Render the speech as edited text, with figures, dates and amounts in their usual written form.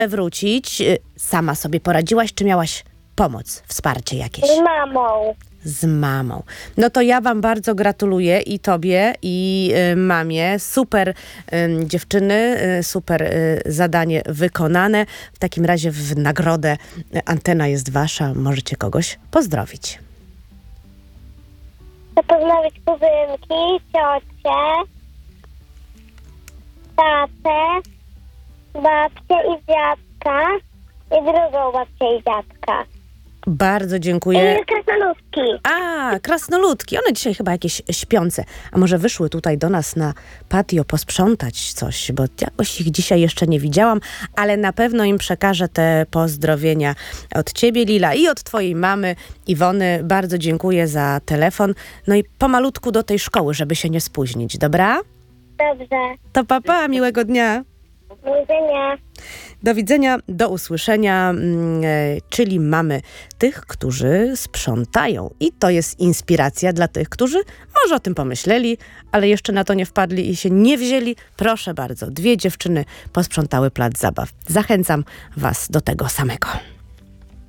wrócić. Sama sobie poradziłaś, czy miałaś pomoc, wsparcie jakieś? Z mamą. Z mamą. No to ja wam bardzo gratuluję i tobie, i mamie. Super dziewczyny, super zadanie wykonane. W takim razie w nagrodę antena jest wasza. Możecie kogoś pozdrowić. Chcę pozdrowić kuzynki, ciocię, tatę, babcię i dziadka i drugą babcię i dziadka. Bardzo dziękuję. I krasnoludki. A, krasnoludki. One dzisiaj chyba jakieś śpiące. A może wyszły tutaj do nas na patio posprzątać coś, bo jakoś ich dzisiaj jeszcze nie widziałam, ale na pewno im przekażę te pozdrowienia od ciebie, Lila, i od twojej mamy, Iwony. Bardzo dziękuję za telefon. No i pomalutku do tej szkoły, żeby się nie spóźnić, dobra? Dobrze. To papa, miłego dnia. Do widzenia. Do widzenia, do usłyszenia, czyli mamy tych, którzy sprzątają. I to jest inspiracja dla tych, którzy może o tym pomyśleli, ale jeszcze na to nie wpadli i się nie wzięli. Proszę bardzo, 2 dziewczyny posprzątały plac zabaw. Zachęcam was do tego samego.